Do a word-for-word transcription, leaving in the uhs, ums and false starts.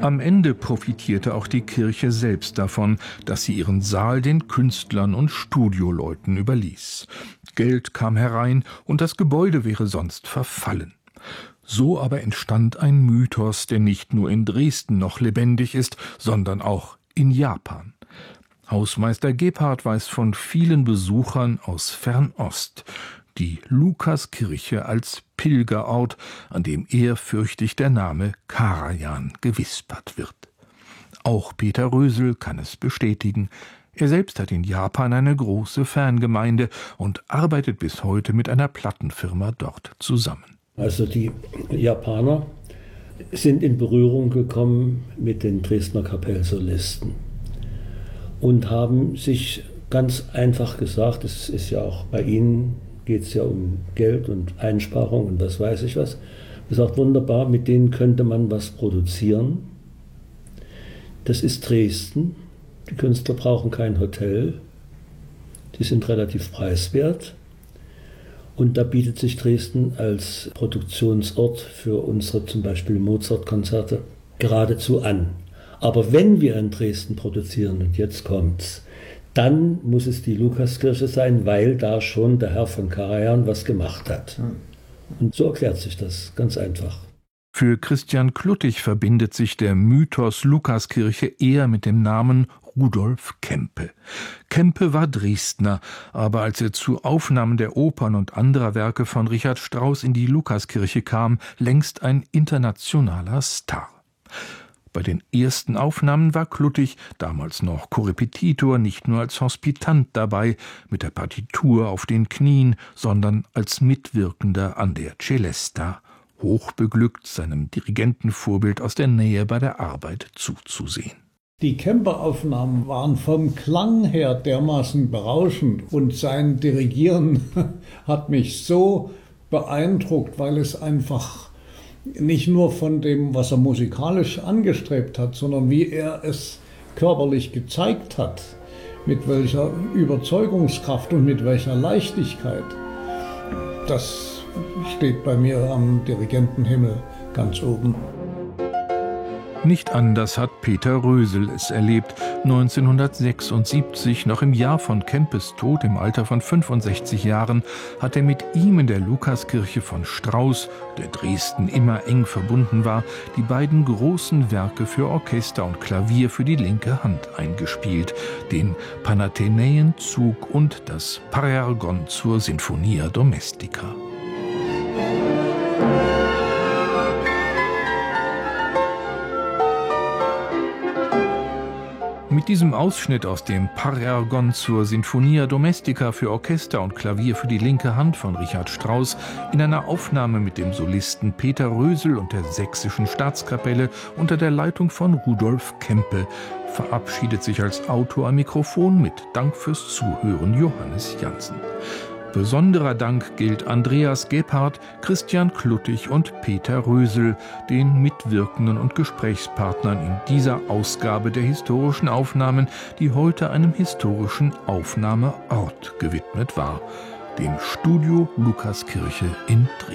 Am Ende profitierte auch die Kirche selbst davon, dass sie ihren Saal den Künstlern und Studioleuten überließ. Geld kam herein und das Gebäude wäre sonst verfallen. So aber entstand ein Mythos, der nicht nur in Dresden noch lebendig ist, sondern auch in Japan. Hausmeister Gebhardt weiß von vielen Besuchern aus Fernost. Die Lukaskirche als Pilgerort, an dem ehrfürchtig der Name Karajan gewispert wird. Auch Peter Rösel kann es bestätigen. Er selbst hat in Japan eine große Fangemeinde und arbeitet bis heute mit einer Plattenfirma dort zusammen. Also die Japaner sind in Berührung gekommen mit den Dresdner Kapellsolisten und haben sich ganz einfach gesagt, es ist ja auch bei ihnen, geht es ja um Geld und Einsparung und was weiß ich was, gesagt, wunderbar, mit denen könnte man was produzieren. Das ist Dresden, die Künstler brauchen kein Hotel, die sind relativ preiswert. Und da bietet sich Dresden als Produktionsort für unsere zum Beispiel Mozart-Konzerte geradezu an. Aber wenn wir in Dresden produzieren, und jetzt kommt's, dann muss es die Lukaskirche sein, weil da schon der Herr von Karajan was gemacht hat. Und so erklärt sich das ganz einfach. Für Christian Kluttig verbindet sich der Mythos Lukaskirche eher mit dem Namen Rudolf Kempe. Kempe war Dresdner, aber als er zu Aufnahmen der Opern und anderer Werke von Richard Strauss in die Lukaskirche kam, längst ein internationaler Star. Bei den ersten Aufnahmen war Kluttig, damals noch Korrepetitor, nicht nur als Hospitant dabei, mit der Partitur auf den Knien, sondern als Mitwirkender an der Celesta, hochbeglückt, seinem Dirigentenvorbild aus der Nähe bei der Arbeit zuzusehen. Die Kempe-Aufnahmen waren vom Klang her dermaßen berauschend und sein Dirigieren hat mich so beeindruckt, weil es einfach nicht nur von dem, was er musikalisch angestrebt hat, sondern wie er es körperlich gezeigt hat, mit welcher Überzeugungskraft und mit welcher Leichtigkeit. Das steht bei mir am Dirigentenhimmel ganz oben. Nicht anders hat Peter Rösel es erlebt. neunzehnhundertsechsundsiebzig, noch im Jahr von Kempes Tod im Alter von fünfundsechzig Jahren, hat er mit ihm in der Lukaskirche von Strauss, der Dresden immer eng verbunden war, die beiden großen Werke für Orchester und Klavier für die linke Hand eingespielt, den Panathenäenzug und das Parergon zur Sinfonia Domestica. Mit diesem Ausschnitt aus dem Parergon zur Sinfonia Domestica für Orchester und Klavier für die linke Hand von Richard Strauss in einer Aufnahme mit dem Solisten Peter Rösel und der Sächsischen Staatskapelle unter der Leitung von Rudolf Kempe verabschiedet sich als Autor am Mikrofon mit Dank fürs Zuhören Johannes Jansen. Besonderer Dank gilt Andreas Gebhardt, Christian Kluttig und Peter Rösel, den Mitwirkenden und Gesprächspartnern in dieser Ausgabe der historischen Aufnahmen, die heute einem historischen Aufnahmeort gewidmet war, dem Studio Lukaskirche in Dresden.